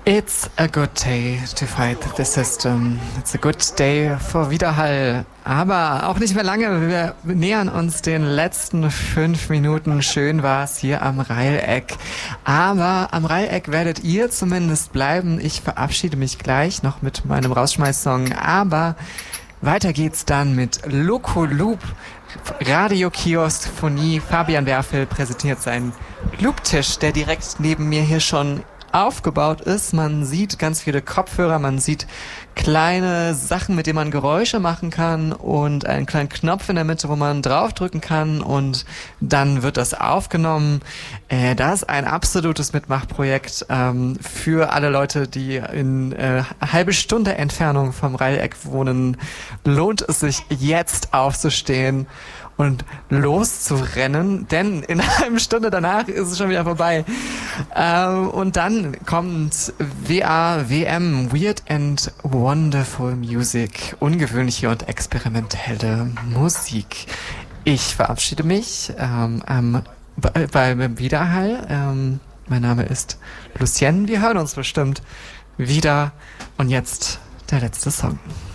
It's a good day to fight the system. It's a good day for Widerhall. Aber auch nicht mehr lange. Wir nähern uns den letzten 5 Minuten. Schön war's hier am Reileck. Aber am Reileck werdet ihr zumindest bleiben. Ich verabschiede mich gleich noch mit meinem Rausschmeiß-Song. Aber weiter geht's dann mit Loco Loop. Radio Kioskphonie. Fabian Werfel präsentiert seinen Looptisch, der direkt neben mir hier schon aufgebaut ist. Man sieht ganz viele Kopfhörer, man sieht kleine Sachen, mit denen man Geräusche machen kann und einen kleinen Knopf in der Mitte, wo man draufdrücken kann und dann wird das aufgenommen. Das ist ein absolutes Mitmachprojekt für alle Leute, die in halbe Stunde Entfernung vom Reileck wohnen. Lohnt es sich jetzt aufzustehen und loszurennen, denn in einer halben Stunde danach ist es schon wieder vorbei. Und dann kommt WM, Weird and Wonderful Music, ungewöhnliche und experimentelle Musik. Ich verabschiede mich beim Widerhall. Mein Name ist Lucien, wir hören uns bestimmt wieder. Und jetzt der letzte Song.